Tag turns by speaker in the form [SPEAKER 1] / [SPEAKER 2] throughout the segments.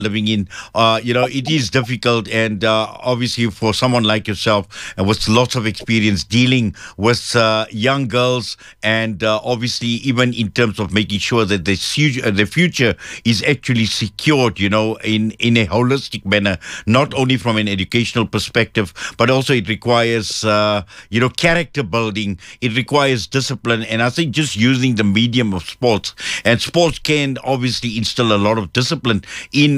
[SPEAKER 1] living in, it is difficult. And obviously, for someone like yourself and with lots of experience dealing with young girls, and obviously, even in terms of making sure that the future is actually secured, in a holistic manner, not only from an educational perspective, but also it requires, character building. It requires discipline. And I think just using the medium of sports, and sports can obviously instill a lot of discipline in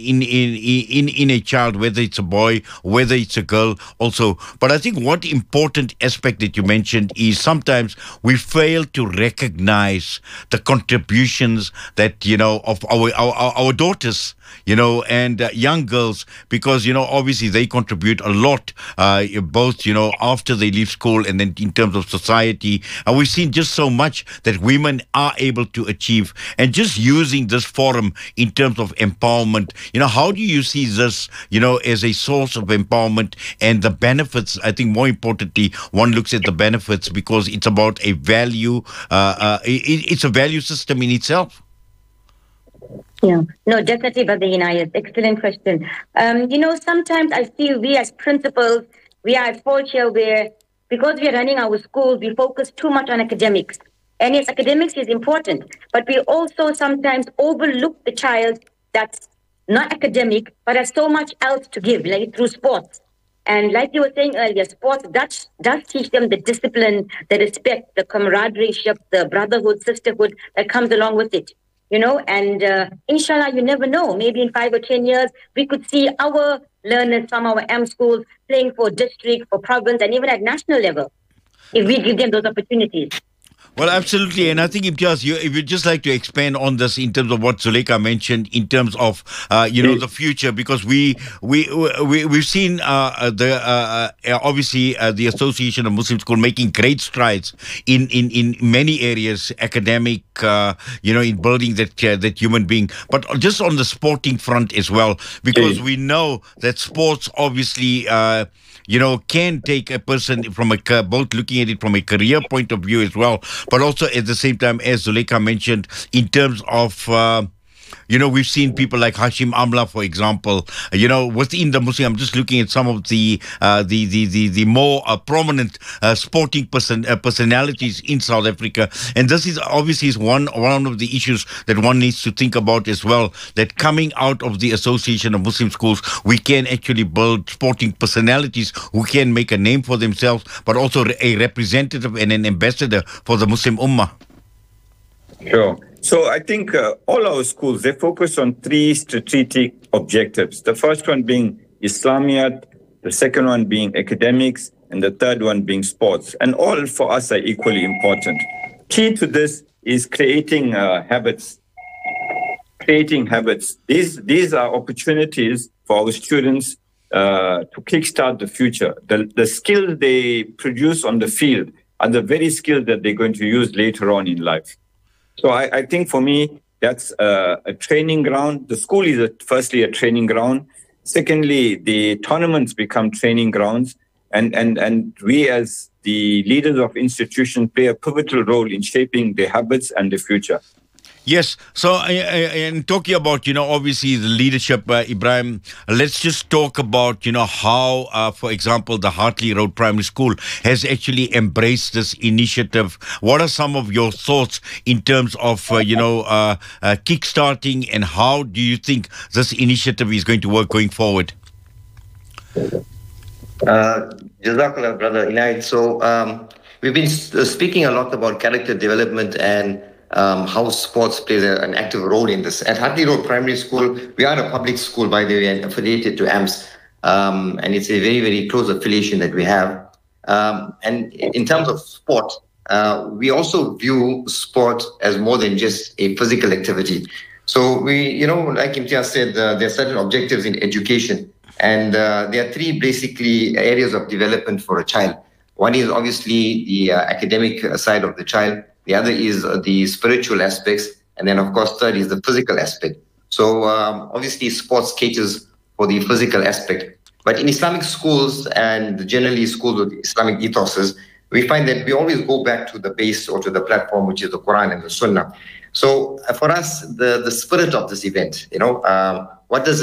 [SPEAKER 1] a child, whether it's a boy, whether it's a girl also. But I think what important aspect that you mentioned is sometimes we fail to recognize the contributions that, of our daughters, and young girls, because, obviously they contribute a lot, both, after they leave school and then in terms of society. And we've seen just so much that women are able to achieve. And just using this forum in terms of empowerment, how do you see this, as a source of empowerment and the benefits? I think more importantly, one looks at the benefits because it's about a value, it's a value system in itself.
[SPEAKER 2] Yeah, no, definitely, Brother Inayat. Excellent question. Sometimes I feel we as principals, we are at fault here where, because we are running our schools, we focus too much on academics. And yes, academics is important, but we also sometimes overlook the child that's not academic, but has so much else to give, like through sports. And like you were saying earlier, sports does teach them the discipline, the respect, the camaraderie, the brotherhood, sisterhood that comes along with it. And inshallah, you never know. Maybe in 5 or 10 years, we could see our learners from our M schools playing for district, for province, and even at national level, if we give them those opportunities.
[SPEAKER 1] Well, absolutely. And I think if you'd just like to expand on this in terms of what Zuleika mentioned in terms of, the future, because we've seen obviously the Association of Muslim Schools making great strides in many areas, academic, in building that human being, but just on the sporting front as well, because we know that sports obviously, can take a person from both looking at it from a career point of view as well, but also at the same time, as Zuleika mentioned, in terms of, we've seen people like Hashim Amla, for example, within the Muslim. I'm just looking at some of the more prominent sporting personalities in South Africa. And this is obviously one of the issues that one needs to think about as well, that coming out of the Association of Muslim Schools, we can actually build sporting personalities who can make a name for themselves, but also a representative and an ambassador for the Muslim Ummah.
[SPEAKER 3] Sure. So I think all our schools, they focus on 3 strategic objectives. The first one being Islamiyat, the second one being academics, and the third one being sports. And all for us are equally important. Key to this is creating habits. Creating habits. These are opportunities for our students to kickstart the future. The skills they produce on the field are the very skills that they're going to use later on in life. So I think for me, that's a training ground. The school is firstly a training ground. Secondly, the tournaments become training grounds. And we as the leaders of institutions play a pivotal role in shaping the habits and the future.
[SPEAKER 1] Yes. So, in talking about, obviously the leadership, Ibrahim, let's just talk about, how, for example, the Hartley Road Primary School has actually embraced this initiative. What are some of your thoughts in terms of, kickstarting, and how do you think this initiative is going to work going forward?
[SPEAKER 4] Jazakallah, Brother Inayat. So, we've been speaking a lot about character development and how sports plays an active role in this. At Hartley Road Primary School, we are a public school, by the way, and affiliated to AMS. And it's a very, very close affiliation that we have. And in terms of sport, we also view sport as more than just a physical activity. So we, like Imtiaz said, there are certain objectives in education. And there are 3 basically areas of development for a child. One is obviously the academic side of the child. The other is the spiritual aspects. And then, of course, third is the physical aspect. So obviously sports caters for the physical aspect. But in Islamic schools and generally schools with Islamic ethoses, we find that we always go back to the base or to the platform, which is the Quran and the Sunnah. So for us, the spirit of this event, what does